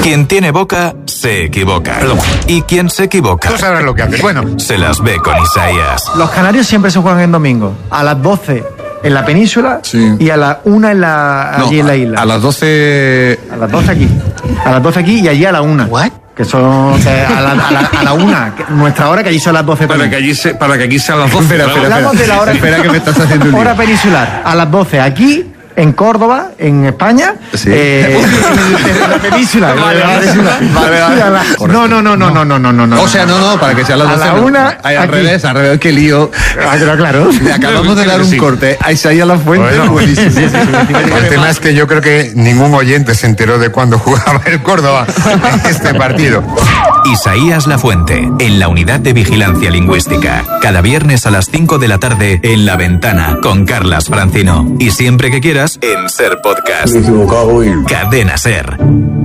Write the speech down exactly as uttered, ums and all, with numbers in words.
Quien tiene boca, se equivoca. Perdón. Y quien se equivoca, Tú sabrás lo que haces. Bueno, se las ve con Isaías. Los canarios siempre se juegan en domingo. A las doce en la península Sí. y a las una en la, No, allí en la isla. A las doce... A las doce aquí. A las doce aquí y allí a la una. ¿What? Que son que a, la, a, la, a la una. Que nuestra hora, que allí son las doce Para también. que allí se, para que aquí sean las doce. Espera, espera, Hablamos de la hora, Espera que me estás haciendo un lío. hora peninsular. A las doce aquí, en Córdoba, en España. Sí. Eh, en la península. Vale, en la vale, península. vale, vale. Y a la- No, no, no, no, no, no, no, no, no. O sea, no, no, para que sean las A doce. la no. una, Ay, al aquí. revés, al revés, qué lío. Ah, claro, claro. Le acabamos de dar un Sí. corte a Isaías La Fuente. Bueno. Buenísimo. el tema es que yo creo que ningún oyente se enteró de cuándo jugaba el Córdoba en este partido. Isaías La Fuente, en la Unidad de Vigilancia Lingüística. Cada viernes a las cinco de la tarde en La Ventana con Carlas Francino. Y siempre que quieras, en Ser Podcast. Me he equivocado y... Cadena Ser.